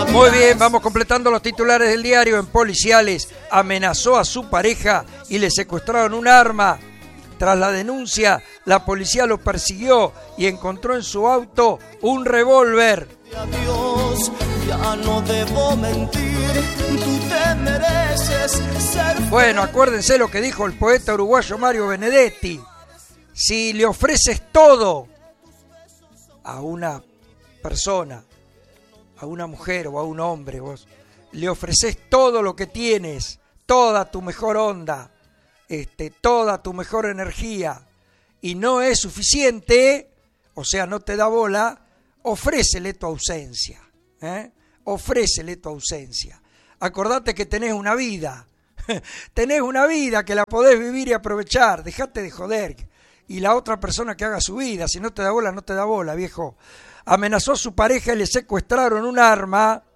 Muy bien, vamos completando los titulares del diario. En Policiales amenazó a su pareja y le secuestraron un arma. Tras la denuncia, la policía lo persiguió y encontró en su auto un revólver. Adiós, ya no debo mentir, tú te mereces ser... Bueno, acuérdense lo que dijo el poeta uruguayo Mario Benedetti. Si le ofreces todo a una persona, a una mujer o a un hombre, vos le ofreces todo lo que tienes, toda tu mejor onda, toda tu mejor energía, y no es suficiente, o sea, no te da bola, ofrécele tu ausencia, ofrécele tu ausencia. Acordate que tenés una vida, que la podés vivir y aprovechar, dejate de joder, y la otra persona que haga su vida, si no te da bola, no te da bola, viejo. Amenazó a su pareja y le secuestraron un arma.